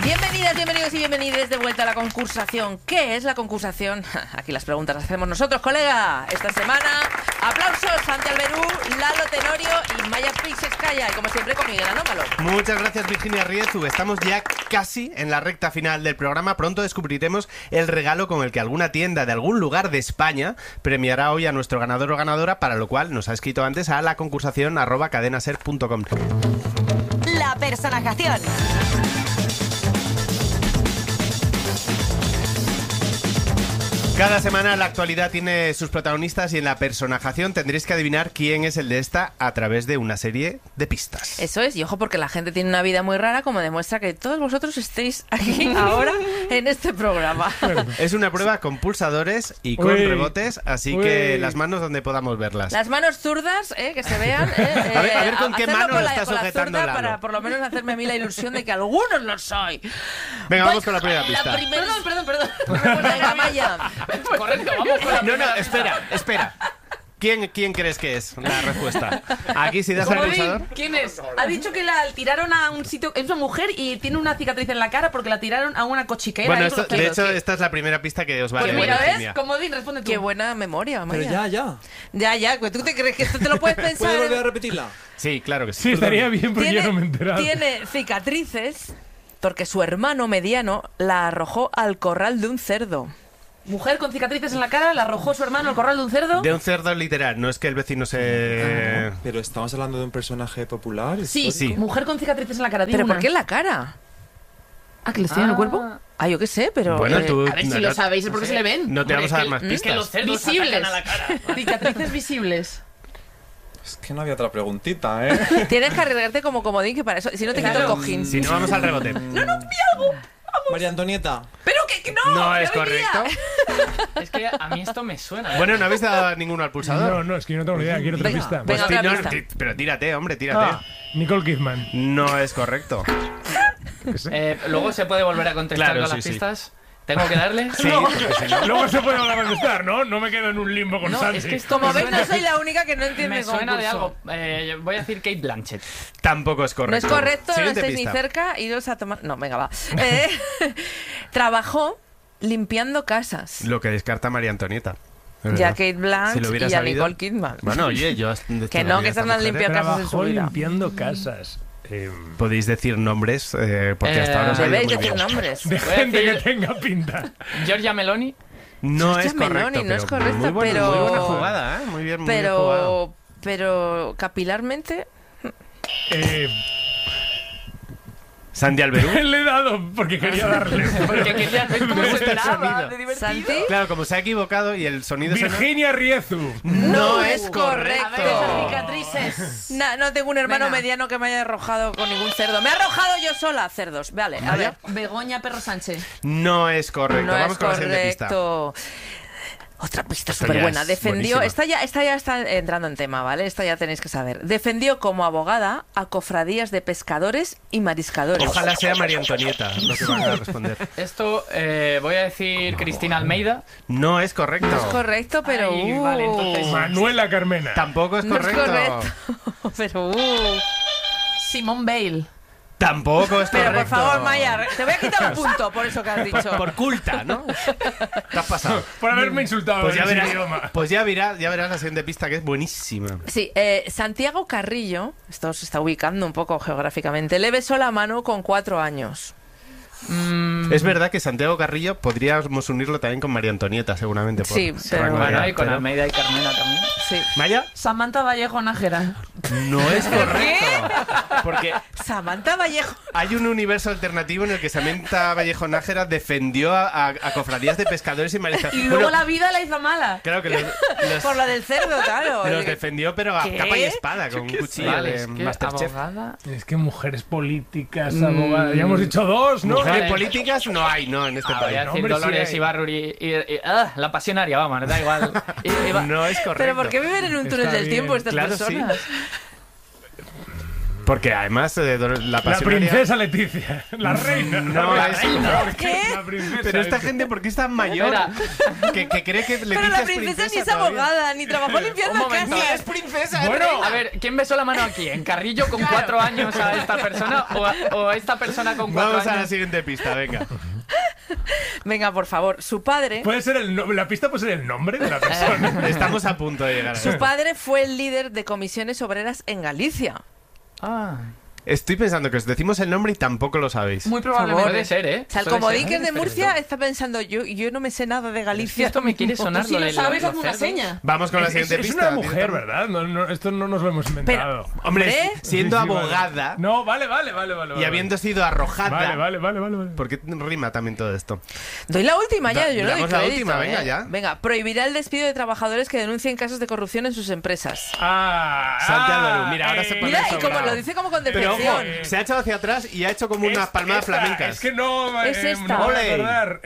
Bienvenidas, bienvenidos y bienvenides de vuelta a la concursación. ¿Qué es la concursación? Aquí las preguntas las hacemos nosotros, colega. Esta semana, aplausos, Santi Alberú, Lalo Tenorio y Maya Pixescaya. Y como siempre, con Miguel Anómalo. Muchas gracias, Virginia Riezu. Estamos ya casi en la recta final del programa. Pronto descubriremos el regalo con el que alguna tienda de algún lugar de España premiará hoy a nuestro ganador o ganadora, para lo cual nos ha escrito antes a la concursación@cadenaser.com. La personajación. Cada semana la actualidad tiene sus protagonistas y en la personajación tendréis que adivinar quién es el de esta a través de una serie de pistas. Eso es, y ojo porque la gente tiene una vida muy rara, como demuestra que todos vosotros estéis aquí ahora en este programa. Es una prueba con pulsadores y con rebotes, así que las manos donde podamos verlas. Las manos zurdas, que se vean. A ver con qué mano lo está con la sujetando zurda Lalo. para por lo menos hacerme a mí la ilusión de que algunos lo soy. Venga, vamos con la primera pista. Perdón. Venga, Maya. Correcto, vamos con la No, espera. ¿Quién crees que es la respuesta? Aquí, si das al pulsador. ¿Quién es? Ha dicho que la tiraron a un sitio. Es una mujer y tiene una cicatriz en la cara porque la tiraron a una cochiquera. Bueno, de hecho, esta es la primera pista que os vale. Pues mira, Virginia. ¿ves? Comodín, responde tú. Qué buena memoria, Maya. Pero Ya, pues tú te crees que esto te lo puedes pensar. ¿Puedes volver a repetirla? Sí, claro que sí. Sí, estaría bien porque yo no me he enterado. Tiene cicatrices porque su hermano mediano la arrojó al corral de un cerdo. Mujer con cicatrices en la cara, la arrojó su hermano al corral de un cerdo. De un cerdo literal, no es que el vecino se... Pero estamos hablando de un personaje popular. Sí, Sí. Mujer con cicatrices en la cara. ¿Pero una. por qué en la cara? ¿Ah, que les tiene en el cuerpo? Ah, yo qué sé, pero... Bueno, tú... A ver si lo sabéis, ¿por qué se le ven? No te vamos a dar más Es que los pistas. cerdos visibles. A la cara. Cicatrices visibles. Es que no había otra preguntita, ¿eh? Tienes que arriesgarte como comodín, que para eso... Si no te quito el cojín. Si no, vamos al rebote. María Antonieta. Pero que no. No que es hoy día. correcto. Es que a mí esto me suena. Bueno, no habéis dado ninguno al pulsador. No, es que yo no tengo ni idea. Quiero otra Venga, pista. venga. otra no, pista. pero tírate, hombre, tírate. Ah, Nicole Kidman. No es correcto. Luego se puede volver a contestar Claro, con sí, las sí. pistas. ¿Tengo que darle? Sí, porque si no... Luego se puede volver a contestar, ¿no? No me quedo en un limbo con No, Santi. es que esto Como me ves, no soy la única que no entiende me el suena de concurso. algo. Voy a decir Kate Blanchett. Tampoco es correcto. No es correcto, no Siguiente estáis pista. ni cerca, iros a tomar... No, venga, va. Trabajó limpiando casas. Lo que descarta María Antonieta. Es Ya verdad. Kate Blanchett Si lo hubiera y a sabido. Nicole Kidman. Bueno, oye, yo... Que no, que están las limpiando casas en su Trabajó vida. limpiando casas. Podéis decir nombres, porque hasta ahora os ha ido Debéis muy decir bien. nombres. De Voy a gente que decir- tenga pinta. Georgia Meloni. No Giorgia es correcto, Meloni, no es pero correcto, muy buena, pero- muy buena jugada, ¿eh? Muy bien, muy bien jugado. Pero capilarmente... Santi Alberú. Le he dado porque quería darle. Porque quería ver cómo Me gusta el sonaba sonido. de divertido. ¿Santi? Claro, como se ha equivocado y el sonido suena... Virginia Riezu. No es es correcto. A ver, esas cicatrices. No tengo un hermano Venga. mediano que me haya arrojado con ningún cerdo. Me he arrojado yo sola cerdos. Vale, a ver. Begoña Perro Sánchez. No es correcto. No Vamos es con la siguiente pista. correcto. Otra pista Esto súper ya buena. es Defendió, buenísima. esta ya está entrando en tema, ¿vale? Esta ya tenéis que saber. Defendió como abogada a cofradías de pescadores y mariscadores. Ojalá sea María Antonieta lo que van a responder. Esto voy a decir Cristina Almeida. No es correcto. No es correcto, pero... Ay, vale, entonces- Manuela Carmena. Tampoco es No es correcto. correcto. Pero... Simone Bale. Tampoco es Pero correcto. por favor, Maya, te voy a quitar un punto por eso que has dicho. Por culta, ¿no? Te has pasado. Por haberme insultado Pues en ya ese verás, idioma. pues ya verás la siguiente pista, que es buenísima. Sí, Santiago Carrillo, esto se está ubicando un poco geográficamente, le besó la mano con 4 años. Es verdad que Santiago Carrillo podríamos unirlo también con María Antonieta, seguramente. Por Sí, pero- rango de Bueno, edad, y con pero- Almeida y Carmena también. Sí. Maya, Samantha Vallejo Nájera. no es correcto. Porque Samantha Vallejo. hay un universo alternativo en el que Samantha Vallejo Nájera defendió a cofradías de pescadores y mariscadores. Y luego Bueno, la vida la hizo mala. claro que los Por la del cerdo, claro. defendió, pero a ¿Qué? capa y espada, con un cuchillo Vale, de es que Masterchef. abogada. Es que mujeres políticas, abogadas. Ya hemos dicho dos, ¿no? Mujeres Vale. políticas no hay, no, en este Voy país. a decir Hombre, sí Dolores hay. Ibarruri la pasionaria, vamos, da igual. No es correcto. Pero ¿por qué viven en un túnel Está del tiempo bien. estas Claro, personas? Porque además la La pasionaria... princesa Leticia. La reina. No, la es- reina. ¿Qué? La princesa. Pero esta gente, ¿por qué es tan mayor? Que cree que Leticia Pero la es princesa ni es todavía. abogada, ni trabajó limpiando Un momento. casa. Es princesa, Bueno, A ver, ¿quién besó la mano aquí? ¿En Carrillo con 4 años a esta persona o a esta persona con 4 Vamos a la años? siguiente pista, venga. Venga, por favor. Su padre... puede ser la pista puede ser el nombre de la persona. Estamos a punto de llegar a Su eso. padre fue el líder de comisiones obreras en Galicia. Ah, Estoy pensando que os decimos el nombre y tampoco lo sabéis. Muy probablemente. puede ser, ¿eh? O sea, el Puede comodín ser. que es de Murcia está pensando, yo no me sé nada de Si Galicia. esto me quiere sonar Si lo lo de sabes, los hazme una cerdos. seña. Vamos con la siguiente Es pista. una mujer, ¿verdad? Esto no nos lo hemos inventado. Hombre, ¿Hombre? siendo Sí, sí, vale. abogada No, vale. y habiendo sido arrojada... Vale. ¿Por qué rima también todo esto? Doy la última ya, yo no doy Damos la crédito, última, venga, ¿eh? ya. Venga, prohibirá el despido de trabajadores que denuncien casos de corrupción en sus empresas. Salte al Barú. Mira, ahora se pone Mira, y sobrado. como lo dice como con Pero ojo, decepción. se ha echado hacia atrás y ha hecho como unas palmadas flamencas. Es que no, Es esta. no voy a Ole. acordar.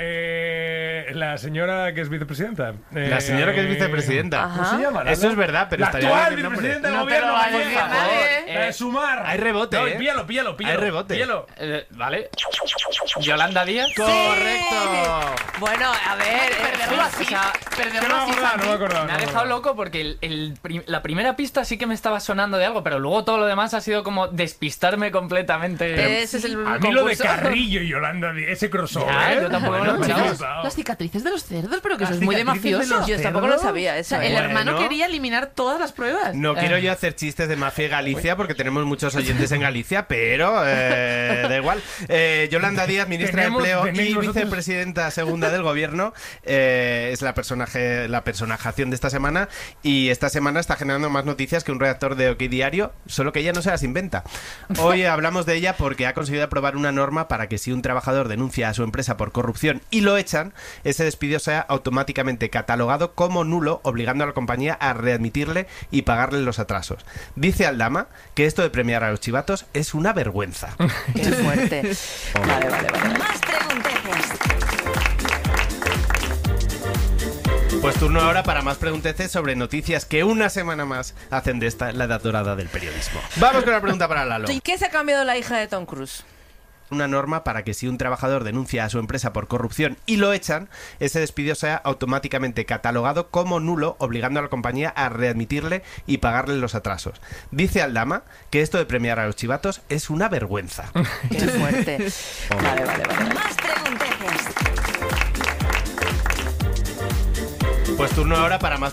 La señora que es vicepresidenta. La señora que es vicepresidenta. Ajá. ¿Cómo se llama? Eso es verdad, pero la estaría actual bien el nombre. vicepresidenta del No te gobierno lo vayas a gallega. decir nadie. La de Sumar. Hay rebote, No, ¿eh? píllalo. Hay rebote. Píllalo. Vale. Yolanda Díaz. ¡Correcto! Bueno, a ver, Perderlo así. O sea, Que no me acordaba. me ha dejado loco porque la primera pista sí que me estaba sonando de algo, pero luego todo lo demás ha sido como despistarme completamente. ese es el A mí lo de concurso. Carrillo y Yolanda, ese crossover. Ya, yo tampoco me lo Bueno, esperaba. chicos, Las cicatrices de los cerdos, pero que Las eso es muy de cicatrices de mafioso. los Yo tampoco lo cerdos. sabía O eso. sea, el ¿eh? hermano Bueno. quería eliminar todas las pruebas. No quiero yo hacer chistes de mafia Galicia porque tenemos muchos oyentes en Galicia, pero da igual. Yolanda Díaz, ministra Tenemos- de Empleo y tenéis vosotros- vicepresidenta segunda del gobierno, es la personajación de esta semana, y esta semana está generando más noticias que un redactor de OK Diario, solo que ella no se las inventa. Hoy hablamos de ella porque ha conseguido aprobar una norma para que si un trabajador denuncia a su empresa por corrupción y lo echan, ese despido sea automáticamente catalogado como nulo, obligando a la compañía a readmitirle y pagarle los atrasos. Dice Aldama que esto de premiar a los chivatos es una vergüenza. Qué fuerte. Vale. Más pregunteces. Pues turno ahora para más pregunteces sobre noticias que una semana más hacen de esta la edad dorada del periodismo. Vamos con la pregunta para Lalo. ¿Y qué se ha cambiado la hija de Tom Cruise? Una norma para que si un trabajador denuncia a su empresa por corrupción y lo echan, ese despido sea automáticamente catalogado como nulo, obligando a la compañía a readmitirle y pagarle los atrasos. Dice Aldama que esto de premiar a los chivatos es una vergüenza. Qué fuerte. Vale. Más pregunteces. Pues turno ahora para más